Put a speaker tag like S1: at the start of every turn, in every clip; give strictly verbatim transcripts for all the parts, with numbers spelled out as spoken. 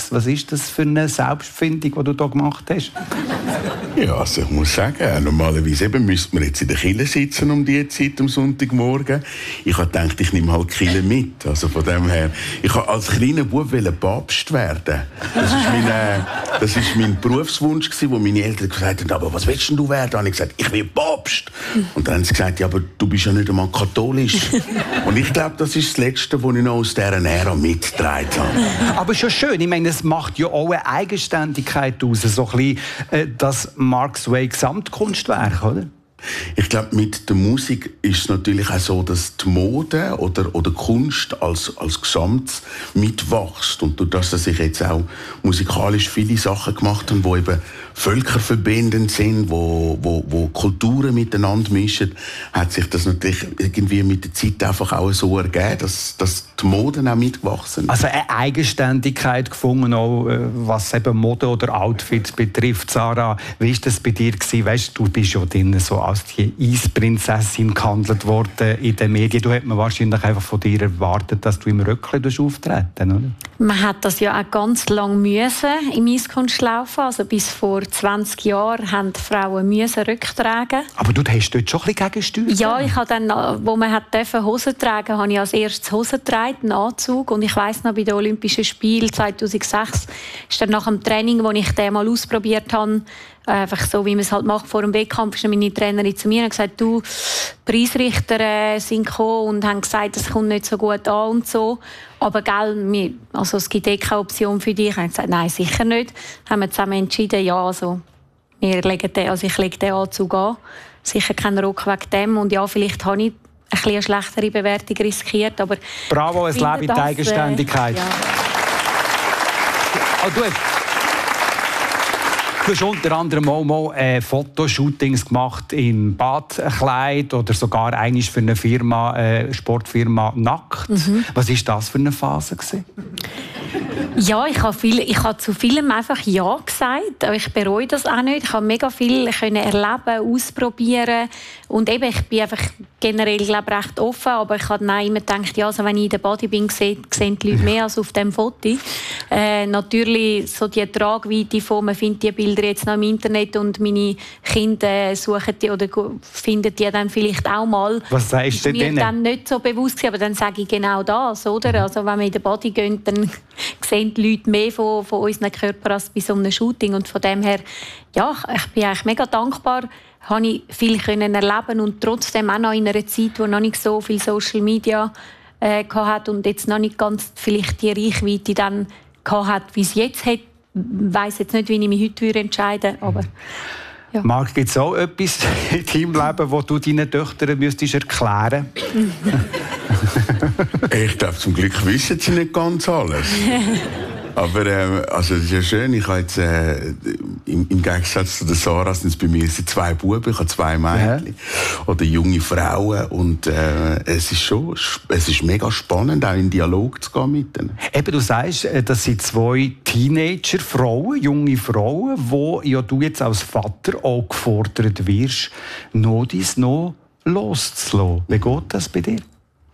S1: Was, was ist das für eine Selbstfindung, die du da gemacht hast?
S2: Ja, also ich muss sagen, normalerweise eben müsste man jetzt in der Kirche sitzen um diese Zeit am Sonntagmorgen. Ich habe gedacht, ich nehme halt die Kirche mit. Also von dem her, ich habe als kleiner Bub Papst werden. Das ist mein, äh, das ist mein Berufswunsch gewesen, wo meine Eltern gesagt haben, aber was willst denn du werden? Und ich gesagt, ich will Papst. Und dann haben sie gesagt, ja, aber du bist ja nicht einmal katholisch. Und ich glaube, das ist das Letzte, was ich noch aus dieser Ära mitgetragen habe.
S1: Aber schon schön. Ich meine, es macht ja auch eine Eigenständigkeit aus, so ein bisschen äh, das Mark Sway Gesamtkunstwerk, oder?
S2: Ich glaube, mit der Musik ist es natürlich auch so, dass die Mode oder, oder Kunst als, als Gesamt mitwächst. Und durch das, dass ich jetzt auch musikalisch viele Sachen gemacht habe, die eben völkerverbindend sind, wo, wo, wo Kulturen miteinander mischen, hat sich das natürlich irgendwie mit der Zeit einfach auch so ergeben, dass, dass die Moden auch mitgewachsen sind.
S1: Also eine Eigenständigkeit gefunden, auch was eben Mode oder Outfits betrifft. Sarah, wie war das bei dir gewesen? Weißt, du bist ja drin so als die Eisprinzessin gehandelt worden in den Medien. Du hättest man wahrscheinlich einfach von dir erwartet, dass du im Röckchen auftreten, oder?
S3: Man hat das ja auch ganz lange müssen im Eiskunst laufen. Also bis vor zwanzig Jahren haben die Frauen müssen Röcke tragen.
S1: Aber du hast dort schon ein bisschen gegengesteuert?
S3: Ja, ich habe dann, wo man hat Hosen tragen, habe ich als erstes Hosen getragen, einen Anzug. Und ich weiss noch, bei den Olympischen Spielen zweitausendsechs ist dann nach dem Training, wo ich den mal ausprobiert habe, einfach so, wie man es halt macht vor dem Wettkampf, ist meine Trainerin zu mir und gesagt, du, Preisrichter äh, sind gekommen und haben gesagt, das kommt nicht so gut an und so. Aber gell, wir, also es gibt eh keine Option für dich. Ich habe gesagt, nein, sicher nicht. Dann haben wir zusammen entschieden, ja, also, wir legen den, also ich lege den Anzug an. Sicher kein Rock wegen dem. Und ja, vielleicht habe ich ein bisschen eine schlechtere Bewertung riskiert. Aber
S1: bravo, es lebt in der Eigenständigkeit. Äh, ja. Oh, du Du hast unter anderem auch mal äh, Fotoshootings gemacht in Badkleid oder sogar einmal für eine Firma, äh, Sportfirma nackt. Mhm. Was war das für eine Phase gewesen?
S3: Ja, ich habe, viel, ich habe zu vielem einfach Ja gesagt, aber ich bereue das auch nicht. Ich habe mega viel können erleben, ausprobieren und eben, ich bin einfach generell, glaube ich, recht offen, aber ich habe dann immer gedacht, ja, also wenn ich in der Body bin, sehen, sehen die Leute mehr als auf dem Foto. Äh, natürlich so die Tragweite von, man findet die Bilder jetzt noch im Internet und meine Kinder suchen die oder finden die dann vielleicht auch mal.
S1: Was sagst du denn?
S3: Mir dann nicht so bewusst gewesen, aber dann sage ich genau das, oder? Also wenn wir in der Body gehen, dann sehen die Leute mehr von, von unseren Körpern als bei so einem Shooting. Und von dem her, ja, ich bin eigentlich mega dankbar, habe ich viel können erleben und trotzdem auch noch in einer Zeit, wo noch nicht so viel Social Media äh, hatte und jetzt noch nicht ganz vielleicht die Reichweite dann hatte, wie es jetzt hat. Ich weiss jetzt nicht, wie ich mich heute entscheiden würde, aber ja.
S1: Marc, gibt es auch etwas in deinem Leben, das du deinen Töchtern müsstest erklären müsstest?
S2: Ich glaube, zum Glück wissen sie nicht ganz alles. Aber äh, also, das ist ja schön. Ich habe jetzt, äh, im, im Gegensatz zu der Sarah sind es bei mir sind zwei Buben, ich habe zwei Mädchen ja. oder junge Frauen. Und äh, es ist schon es ist mega spannend, auch in Dialog zu gehen mit denen.
S1: Eben, du sagst, das sind zwei Teenager-Frauen, junge Frauen, wo ja du jetzt als Vater auch gefordert wirst, noch dies noch loszulassen. Wie geht das bei dir?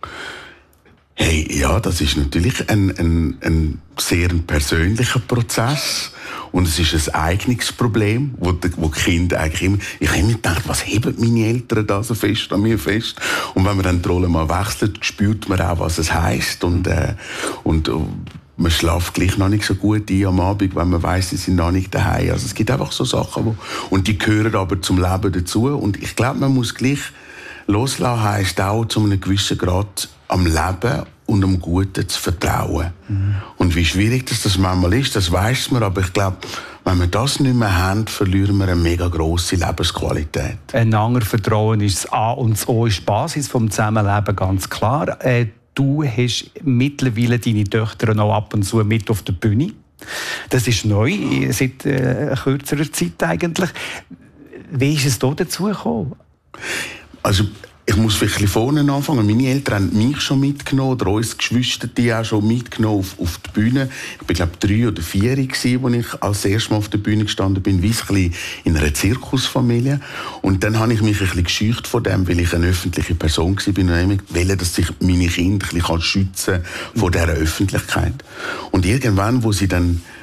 S2: Hey, ja, das ist natürlich ein, ein, ein sehr persönlicher Prozess. Und es ist ein Eignungsproblem, wo die, wo die Kinder eigentlich immer... Ich habe immer gedacht, was heben meine Eltern da so fest an mir fest? Und wenn man dann die Rolle mal wechselt, spürt man auch, was es heisst. Und, äh, und uh, man schläft gleich noch nicht so gut ein am Abend, wenn man weiss, sie sind noch nicht daheim. Also es gibt einfach so Sachen, wo, und die gehören aber zum Leben dazu. Und ich glaube, man muss gleich... Loslassen heisst auch, zu einem gewissen Grad am Leben und am Guten zu vertrauen. Mhm. Und wie schwierig das, das manchmal ist, das weiss man, aber ich glaube, wenn wir das nicht mehr haben, verlieren wir eine mega grosse Lebensqualität.
S1: Einander Vertrauen ist das A und das O ist die Basis des Zusammenlebens, ganz klar. Äh, du hast mittlerweile deine Töchter noch ab und zu mit auf der Bühne. Das ist neu, seit äh, kürzerer Zeit eigentlich. Wie ist es da dazu gekommen?
S2: Also, ich muss vielleicht ein bisschen vorne anfangen. Meine Eltern haben mich schon mitgenommen, oder uns Geschwister die auch schon mitgenommen auf, auf die Bühne. Ich war, glaube ich, drei oder vier, als ich als erstes Mal auf der Bühne gestanden bin, wie ein bisschen in einer Zirkusfamilie. Und dann habe ich mich ein bisschen gescheucht von dem, weil ich eine öffentliche Person war und ich wollte, dass sich meine Kinder ein bisschen schützen vor dieser Öffentlichkeit. Und irgendwann, wo sie dann